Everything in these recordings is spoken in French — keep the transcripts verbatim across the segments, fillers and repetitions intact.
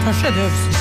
C'est un chef-d'œuvre, ça.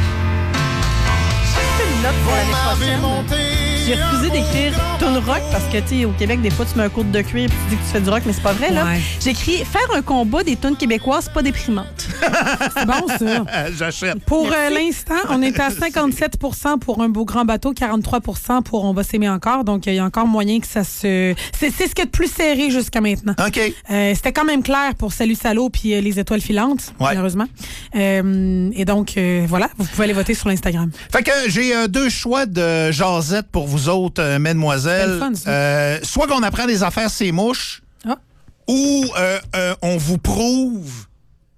Une note pour l'année prochaine. J'ai refusé d'écrire tune rock parce que, tu sais, au Québec, des fois, tu mets un cours de cuir et tu dis que tu fais du rock, mais c'est pas vrai, là. Ouais. J'ai écrit faire un combat des tunes québécoises, pas déprimante. C'est bon, ça. J'achète. Pour euh, l'instant, on est à cinquante-sept pour cent pour un beau grand bateau, quarante-trois pour cent pour On va s'aimer encore. Donc, il y a encore moyen que ça se... C'est, c'est ce qui est le plus serré jusqu'à maintenant. OK. Euh, c'était quand même clair pour Salut Salaud puis euh, Les Étoiles filantes, Ouais. malheureusement. Euh, et donc, euh, voilà, vous pouvez aller voter sur l'Instagram. Fait que j'ai euh, deux choix de jasette pour vous autres, euh, mesdemoiselles. C'est le fun, ça. Euh, soit qu'on apprend des affaires ces mouches, Ah. ou euh, euh, on vous prouve,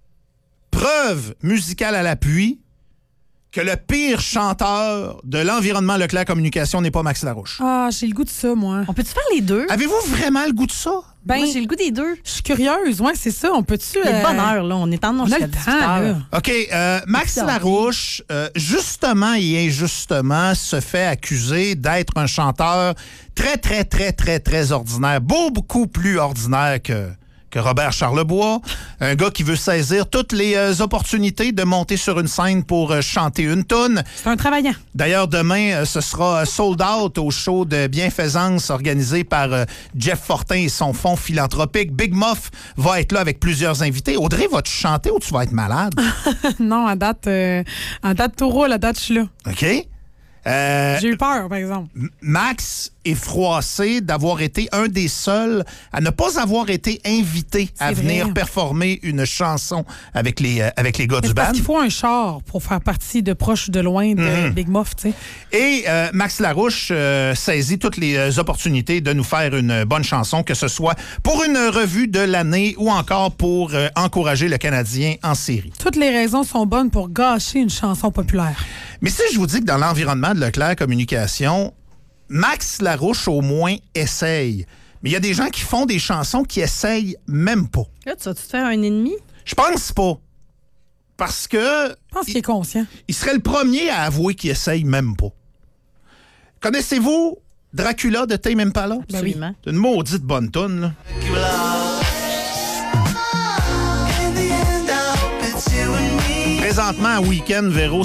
preuve musicale à l'appui, que le pire chanteur de l'environnement Leclerc Communication n'est pas Max Larouche. Ah, j'ai le goût de ça, moi. On peut-tu faire les deux? Avez-vous vraiment le goût de ça? Ben, Moi, j'ai le goût des deux. je suis curieuse. Ouais, c'est ça. On peut-tu... Il y a euh, de bonne heure, là. On est en On a jusqu'à le dix-huit temps, heures. là. OK, euh, Max Bizarre. Larouche, euh, justement et injustement, se fait accuser d'être un chanteur très, très, très, très, très ordinaire. Beaucoup plus ordinaire que, que Robert Charlebois. Un gars qui veut saisir toutes les euh, opportunités de monter sur une scène pour euh, chanter une toune. C'est un travaillant. D'ailleurs, demain, euh, ce sera euh, sold out au show de bienfaisance organisé par euh, Jeff Fortin et son fonds philanthropique. Big Muff va être là avec plusieurs invités. Audrey, vas-tu chanter ou tu vas être malade? Non, à date, euh, à date tout roule, à date, je suis là. OK? Euh, J'ai eu peur, par exemple. Max est froissé d'avoir été un des seuls à ne pas avoir été invité à C'est venir vrai. performer une chanson avec les, euh, avec les gars Mais du c'est parce band. qu'il faut un char pour faire partie de proche ou de loin de Mhm. Big Muff, tu sais. Et euh, Max Larouche euh, saisit toutes les euh, opportunités de nous faire une bonne chanson, que ce soit pour une revue de l'année ou encore pour euh, encourager le Canadien en série. Toutes les raisons sont bonnes pour gâcher une chanson populaire. Mais si je vous dis que dans l'environnement de Leclerc Communication, Max Larouche au moins essaye. Mais il y a des gens qui font des chansons qui essayent même pas. Là, tu vas-tu te faire un ennemi? Je pense pas. Parce que Je pense qu'il est conscient. il serait le premier à avouer qu'il essaye même pas. Connaissez-vous Dracula de Tame Impala? Ben oui. Absolument. C'est une maudite bonne toune, là. Présentement, à Week-end, Véro,